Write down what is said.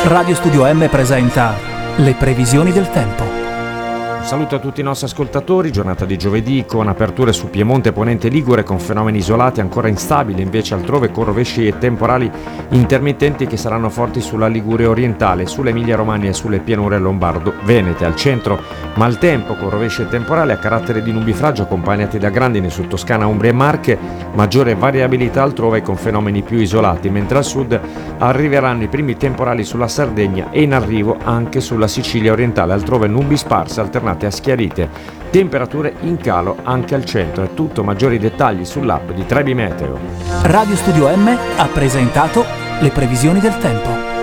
Radio Studio M presenta le previsioni del tempo. Saluto a tutti i nostri ascoltatori, giornata di giovedì con aperture su Piemonte, Ponente, Ligure con fenomeni isolati ancora instabili, invece altrove con rovesci e temporali intermittenti che saranno forti sulla Liguria orientale, sull'Emilia Romagna e sulle pianure lombardo-venete. Al centro maltempo con rovesci e temporali a carattere di nubifragio accompagnati da grandine su Toscana, Umbria e Marche, maggiore variabilità altrove con fenomeni più isolati, mentre al sud arriveranno i primi temporali sulla Sardegna e in arrivo anche sulla Sicilia orientale, altrove nubi sparse alternate a schiarite, temperature in calo anche al centro. È tutto, maggiori dettagli sull'app di Trebi Meteo. Radio Studio M ha presentato le previsioni del tempo.